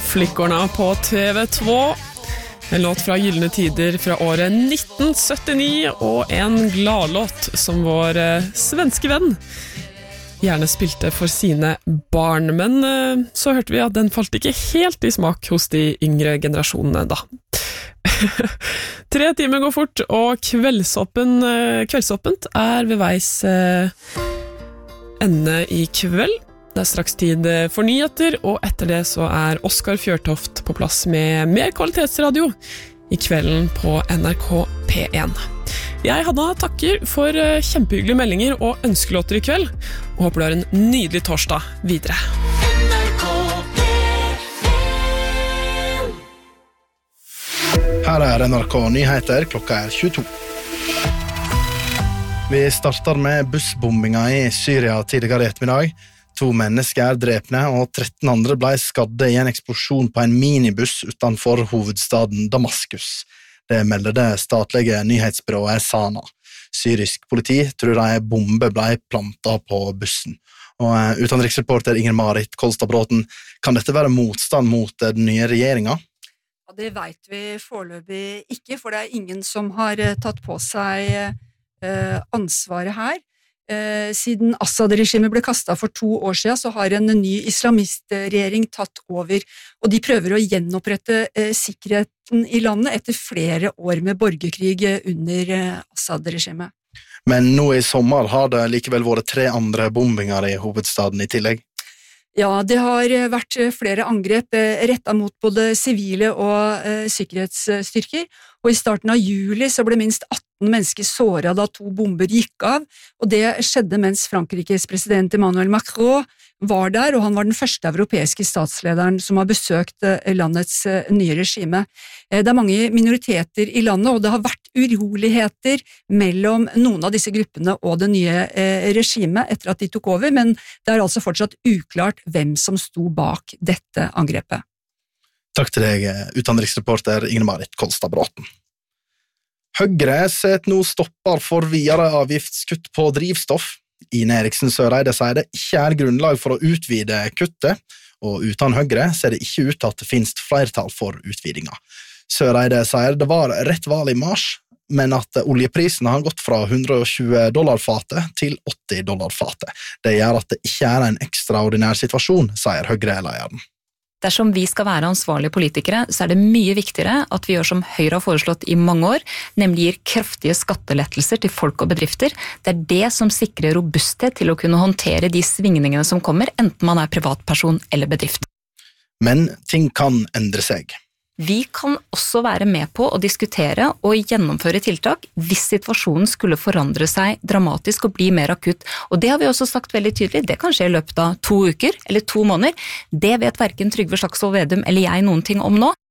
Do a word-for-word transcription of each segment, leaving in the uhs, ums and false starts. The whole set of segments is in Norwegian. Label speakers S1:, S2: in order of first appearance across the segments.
S1: Flickorna på T V två. En låt fra Gyllene Tider fra året nitten syttini og en gladlåt som vår eh, svenske venn gjerne spilte for sine barn. Men eh, så hørte vi at den falt ikke helt i smak hos de yngre generasjonene da. Tre timer går fort, og kveldsåpen, eh, kveldsåpent er ved veis eh, ende i kveld. Det er straks tid for nyheter, og etter det så er Oskar Fjørtoft på plass med mer kvalitetsradio i kvelden på N R K P én. Jeg hadde takker for kjempehyggelige meldinger og ønskelåter i kveld, og håper du har en nydelig torsdag videre.
S2: N R K P én.
S3: Her er N R K Nyheter, klokka er tjueto. Vi starter med bussbombinga i Syria tidligere i ettermiddag. To mennesker er drepne, og tretten andre ble skadde i en eksplosjon på en minibuss utenfor hovedstaden Damaskus. Det melder det statlige nyhetsbyrået Sana. Syrisk politi tror en bombe ble plantet på bussen. Og utenriksreporter Inger-Marit Kolstad-Bråten, kan dette være motstand mot den nye regjeringen?
S4: Ja, det vet vi foreløpig ikke, for det er ingen som har tatt på seg eh, ansvaret her. Eh, siden Assad-regimet ble kastet for to år siden, så har en ny islamistregjering tatt over, og de prøver å gjenopprette eh, sikkerheten i landet etter flere år med borgerkrig under eh, Assad-regimet.
S3: Men nå i sommer har det likevel vært tre andre bombinger i hovedstaden i tillegg.
S4: Ja, det har vært flere angrep eh, rettet mot både sivile og eh, sikkerhetsstyrker, og i starten av juli så ble minst atten mennesker såret da to bomber gikk av, og det skjedde mens Frankrikes president Emmanuel Macron var der, og han var den første europeiske statslederen som har besøkt landets nye regime. Det er mange minoriteter i landet, og det har vært uroligheter mellom noen av disse gruppene og det nye regimet etter at de tok over, men det er altså fortsatt uklart hvem som sto bak dette angrepet.
S3: Takk til deg, utenriksreporter Inger-Marit Kolstad-Bråten. Høyre setter nå stopper for videre avgiftskutt på drivstoff. Ine Eriksen Søreide sier det ikke er grunnlag for å utvide kuttet, og uten Høyre ser det ikke ut til at det finnes flertall for utvidinga. Søreide sier det var rett valg i mars, men at oljeprisen har gått fra hundre og tjue dollar fatet til åtti dollar fatet. Det gjør at det ikke er en ekstraordinær situasjon, sier Høyre-lederen.
S5: Dersom vi skal være ansvarlige politikere, så er det mye viktigere at vi gjør som Høyre har foreslått i mange år, nemlig gir kraftige skattelettelser til folk og bedrifter. Det er det som sikrer robusthet til å kunne håndtere de svingningene som kommer, enten man er privatperson eller bedrift.
S3: Men ting kan endre seg.
S5: Vi kan også være med på å diskutere og gjennomføre tiltak hvis situasjonen skulle forandre seg dramatisk og bli mer akutt. Og det har vi også sagt veldig tydelig, det kan skje i løpet av to uker eller to måneder. Det vet hverken Trygve Slagsvold Vedum eller jeg noen ting om nå.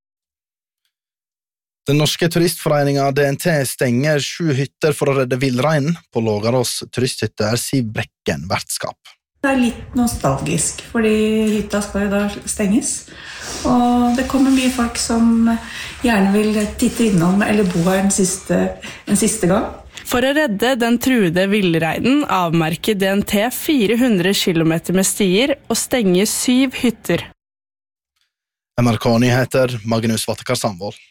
S3: Den norske turistforeningen D N T stenger sju hytter for å redde villreinen. På Lågarås turisthytte er Siv Brekken vertskap.
S6: Det er litt nostalgisk, fordi hytta skal jo da stenges, og det kommer mye folk som gjerne vil titte innom eller bo her en siste, en siste gang.
S7: For å redde den truede villreinen avmerker D N T fire hundre kilometer med stier og stenger syv hytter.
S3: N R K Nyheter, Magnus Vattekar Sandvold.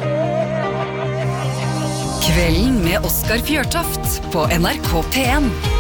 S2: Kvelden med Oskar Fjørtoft på N R K P én.